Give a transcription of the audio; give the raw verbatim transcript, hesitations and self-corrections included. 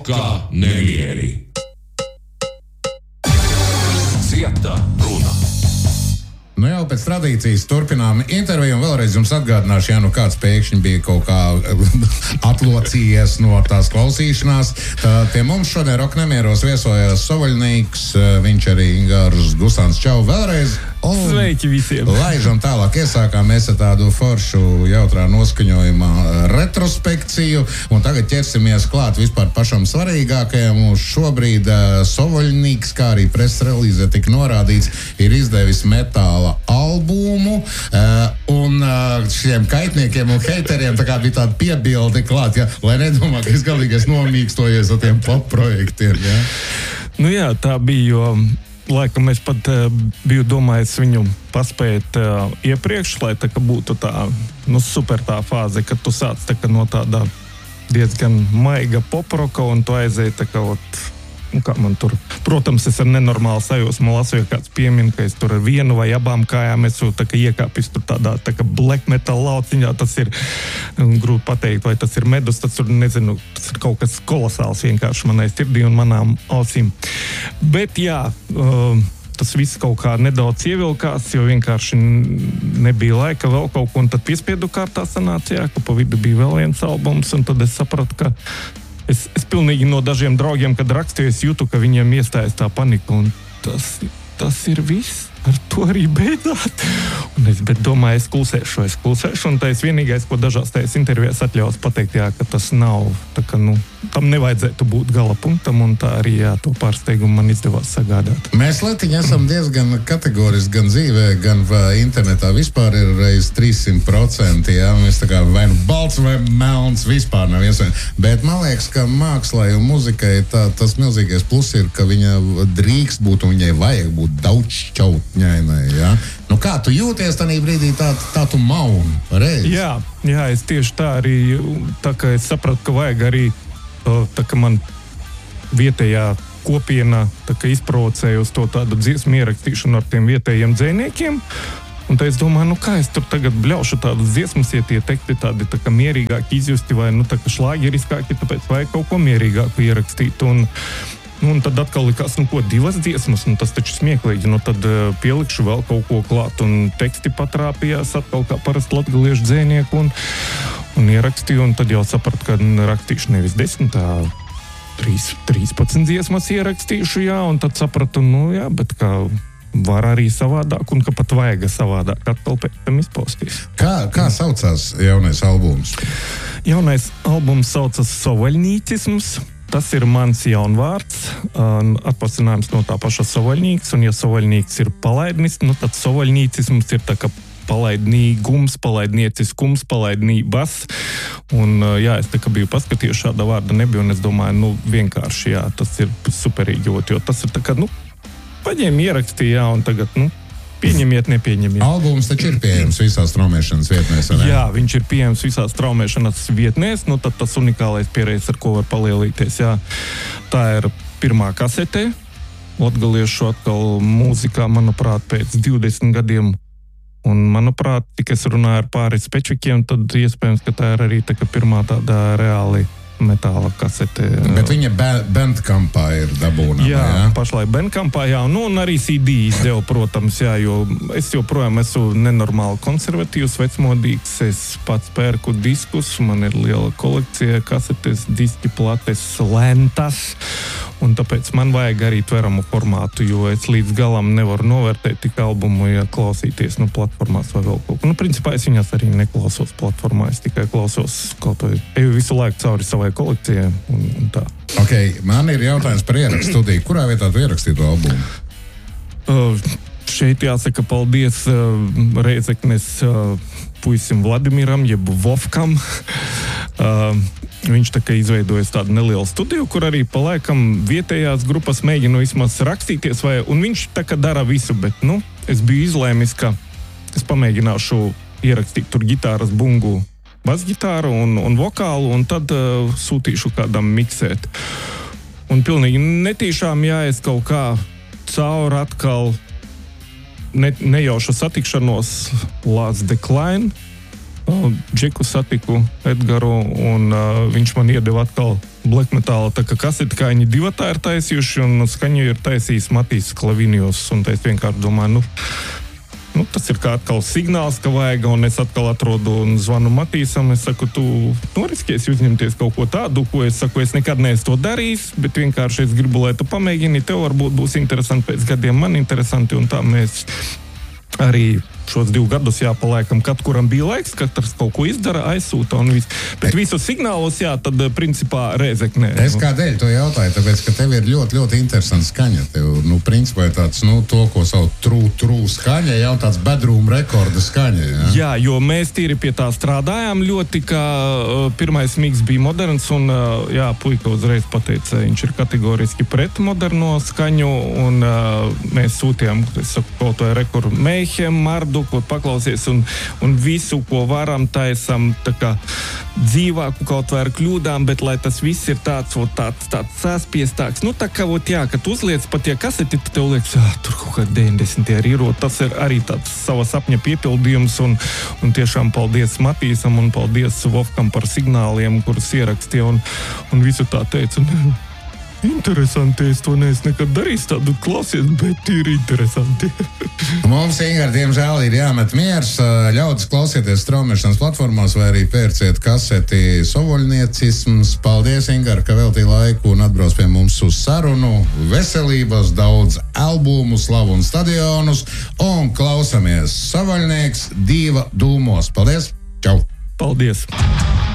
Roka nemieri. Cieta runa. Nu jau pēc tradīcijas turpinām interviju un vēlreiz jums atgādināšu, ja nu kāds pēkšņi bija kaut kā atlocījies no tās klausīšanās. Tā, pie mums šodien Roka nemieros viesojās Sovaļnīks, viņš arī Ingārs Gusāns. Čau vēlreiz! Un sveiki visiem! Laižam tālāk, iesākām mēs ar tādu foršu jautrā noskaņojumā retrospekciju, un tagad ķersimies klāt vispār pašam svarīgākajam. Uz šobrīd uh, Sovaļnīks, kā arī preses relīze tika norādīts, ir izdevis metāla albumu, uh, un uh, šiem kaitniekiem un heiteriem tā kā bija tāda piebilde klāt, ja, lai nedomā, ka es galīgi esmu nomīkstojies ar tiem pop projektiem. Ja. Nu jā, tā bija, jo laikam es pat uh, biju domājis viņu paspēt uh, iepriekš, lai tā kā būtu tā, nu, super tā fāze, kad tu sāc tā kā no tāda diezgan maiga poproka un tu aizēji tā kā, ot, nu, kā man tur, protams, es ar nenormālu sajūsmu lasu, ja kāds piemin, ka es tur ar vienu vai abām kājām esmu tā kā iekāpis tur tādā tā kā black metal lauciņā, tas ir grūti pateikt, vai tas ir medus, tas tur, nezinu, tas ir kaut kas kolosāls vienkārši manai sirdī un manām ausīm. Bet jā, uh, tas viss kaut kā nedaudz ievilkās, jo vienkārši nebija laika vēl kaut ko, un tad piespiedu kārtā sanāca, jā, ka pa vidu bija vēl viens albums, un tad es sapratu, ka Es, es pilnīgi no dažiem draugiem, kad rakstīju, es jūtu, ka viņiem iestājas tā panika, un tas, tas ir viss. Ar to arī beidzāt. Un es, bet domāju, es klusēšu, es klusēšu, un tā es vienīgais, ko dažās tājas intervijās atļaus pateikt, jā, ka tas nav, tā ka, nu, tam nevajadzētu būt gala punktam, un tā arī, jā, to pārsteigumu man izdevās sagādāt. Mēs Letiņi esam diezgan kategoriski, gan dzīvē, gan internetā. Vispār ir reiz trīssimt procenti, jā, mēs tā kā vai nu balts vai melns, vispār nav iespējams. Bet man liekas, ka mākslai un muzikai tā, tas milzīgais plus ir, ka viņa drīkst būt un viņai vajag būt daudz šķaut. Ņainai, ja? Nu kā tu jūties tādā brīdī, tā, tā tu mauni reiz? Jā, jā, es tieši tā arī, tā kā es sapratu, ka vajag arī, tā kā man vietējā kopiena tā kā izprovocēja uz to tādu dziesmu ierakstīšanu ar tiem vietējiem dzejniekiem. Un tā es domāju, nu kā es tur tagad bļaušu tādas dziesmas, ja tie teksti tādi tā kā mierīgāki izjusti vai nu tā kā šlāgeriskāki, tāpēc vajag kaut ko mierīgāku ierakstīt. Un Nu, un tad atkal likās, nu ko, divas dziesmas, nu tas taču smieklīgi, nu tad uh, pielikšu vēl kaut ko klāt, un teksti patrāpījās atkal kā parasti latgaliešu dzejnieku, un, un ierakstīju, un tad jau sapratu, ka rakstīšu nevis desmit, tā trīs, trīspadsmit dziesmas ierakstīšu, jā, un tad sapratu, nu jā, bet kā var arī savādāk, un ka pat vajag savādāk atkal pēc tam izpausties. Kā, kā saucās jaunais albums? Jaunais albums saucas Sovaļnīcisms. Tas ir mans jaunvārds, atpasinājums no tā paša Sovaļnīks, un ja Sovaļnīks ir palaidnis, nu tad Sovaļnīcisms ir tā kā palaidnīgums, palaidnieciskums, palaidnības, un jā, es tā kā biju paskatījuši, šāda vārda nebija, un es domāju, nu vienkārši, jā, tas ir superīgi, jo tas ir tā kā, nu, paņēma ierakstīja, jā, un tagad, nu, pieņemiet, nepieņemiet. Albums taču ir pieejams visās traumēšanas vietnēs, vai ne? Jā, viņš ir pieejams visās traumēšanas vietnēs, nu tad tas unikālais piereiz, ar ko var palielīties, jā. Tā ir pirmā kasete, latgaliešu atkal mūzikā, manuprāt, pēc divdesmit gadiem, un, manuprāt, tik es runāju ar pāris pečukiem, tad iespējams, ka tā ir arī tā kā pirmā tāda reāli metāla kasete. Bet viņa Bandcampā ir dabūnama, jā? Jā, pašlaik Bandcampā, jā, nu un arī C D izdevu, protams, jā, jo es joprojām esmu nenormāli konservatīvs, vecmodīgs, es pats pērku diskus, man ir liela kolekcija kasetes, diski, plates, lentas, un tāpēc man vajag arī tveramu formātu, jo es līdz galam nevaru novērtēt tik albumu, ja klausīties, nu, platformās vai vēl kaut ko. Nu, principā es viņas arī neklausos platformā, es tikai klausos kaut ko, eju visu laiku cauri savai kolekcijai un, un tā. Ok, man ir jautājums par ierakstu studiju. Kurā vietā tu ierakstīji to albumu? Uh, šeit jāsaka paldies uh, Rēzeknes uh, puisim Vladimiram, jeb Vovkam. Uh, viņš tā kā izveidojis tādu nelielu studiju, kur arī pa laikam vietējās grupas mēģina vismaz rakstīties, vai, un viņš tā kā dara visu, bet, nu, es biju izlēmis, ka es pamēģināšu ierakstīt tur ģitāras bungu, basģitāru un, un vokālu, un tad uh, sūtīšu kādam miksēt. Un pilnīgi netīšām, jā, es kaut kā caur atkal ne, nejaušu satikšanos Last Decline, uh, Džeku satiku Edgaru, un uh, viņš man iedeva atkal black metāla, tā kā kasetkāņi divatā ir taisījuši, un skaņu ir taisījis Matīs Klavinjos, un es vienkārši domāju, nu, nu, tas ir kā atkal signāls, ka vajag, un es atkal atrodu un zvanu Matīsam, es saku, tu noriskies uzņemties kaut ko tādu, ko es saku, es nekad neesmu to darījis, bet vienkārši es gribu, lai tu pamēģini, tev varbūt būs interesanti pēc gadiem, man interesanti, un tā mēs arī šos divus gadus jāpaliekam, kad kuram bija laiks, katrs kaut ko izdara, aizsūta un viss. Bet e... visus signālus, jā, tad principā Rēzeknē. Es kādēļ to jautāju, tāpēc, ka tev ir ļoti, ļoti interesanta skaņa. Tev, nu, principā ir tāds, nu, to, ko sauc trū, trū skaņa, jau tāds bedroom rekorda skaņa, jā? Jā, jo mēs tīri pie tā strādājām ļoti, ka uh, pirmais miks bija moderns, un, uh, jā, puika uzreiz pateica, viņš ir kategoriski pret moderno skaņu, un uh, mēs sūtījām, es saku, kaut vai rekordu Mayhem, Mardu, ko paklausies, un, un visu, ko varam, taisam tā kā dzīvāku kaut vai ar kļūdām, bet lai tas viss ir tāds, o, tāds, tāds saspiestāks. Nu, tā kā, ot, jā, kad uzliec pat, ja kaseti, tad tev liekas, ah, tur kaut kā deviņdesmitie ir ierot. Tas ir arī tāds sava sapņa piepildījums, un, un tiešām paldies Matīsam, un paldies Vofkam par signāliem, kurus ierakstīja, un, un visu tā teica. Un, interesanti, es to neesmu nekad darījis tādu klausies, bet ir interesanti. Mums, Ingar, diemžēl ir jāmet miers. Ļaudis klausieties straumēšanas platformās vai arī pērciet kaseti Sovoļniecisms. Paldies, Ingar, ka veltīji laiku un atbrauc pie mums uz sarunu. Veselības, daudz albumu, slavu un stadionus. Un klausamies Sovoļnieks diva dūmos. Paldies! Čau! Paldies!